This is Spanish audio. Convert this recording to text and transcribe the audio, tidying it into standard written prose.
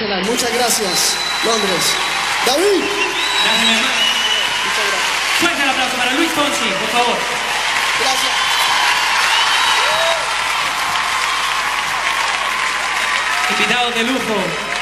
Internacional. Muchas gracias, Londres. David. Gracias, mi hermano. Muchas gracias. Fuerte el aplauso para Luis Fonsi, por favor. Gracias. Invitados de lujo.